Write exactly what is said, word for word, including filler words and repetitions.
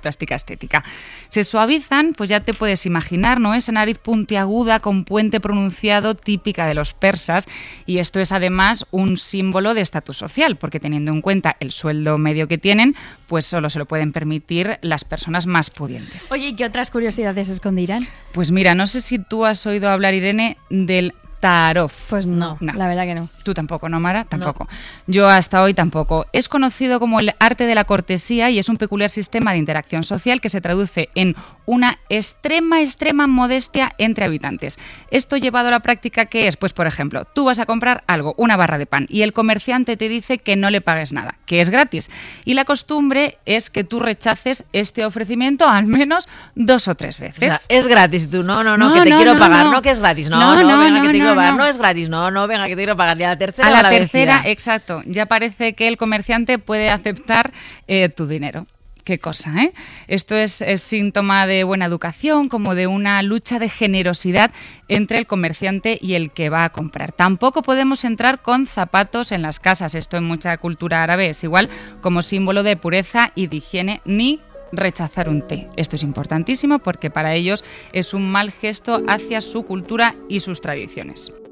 plástica estética. Se suavizan, pues ya te puedes imaginar, ¿no? Esa nariz puntiaguda con puente pronunciado típica de los persas, y esto es además un símbolo de estatus social, porque teniendo en cuenta el sueldo medio que tienen, pues solo se lo pueden permitir las personas más pudientes. Oye, ¿y qué otras curiosidades escondirán? Pues mira, no sé si tú has oído hablar, Irene, del Taarruf. Pues no, no, la verdad que no. Tú tampoco, ¿no, Mara? Tampoco. No. Yo hasta hoy tampoco. Es conocido como el arte de la cortesía y es un peculiar sistema de interacción social que se traduce en una extrema, extrema modestia entre habitantes. Esto llevado a la práctica, ¿qué es? Pues, por ejemplo, tú vas a comprar algo, una barra de pan, y el comerciante te dice que no le pagues nada, que es gratis. Y la costumbre es que tú rechaces este ofrecimiento al menos dos o tres veces. O sea, es gratis, tú, no, no, no, no que te no, quiero no, pagar, no. no, que es gratis, no, no, no, no venga, no, que te quiero pagar, no. no es gratis, no, no, venga, que te quiero pagar, ya la tercera. A la, la tercera, vencida. Exacto, ya parece que el comerciante puede aceptar eh, tu dinero. Qué cosa, ¿eh? Esto es, es síntoma de buena educación, como de una lucha de generosidad entre el comerciante y el que va a comprar. Tampoco podemos entrar con zapatos en las casas. Esto en mucha cultura árabe es igual, como símbolo de pureza y de higiene, ni rechazar un té. Esto es importantísimo porque para ellos es un mal gesto hacia su cultura y sus tradiciones.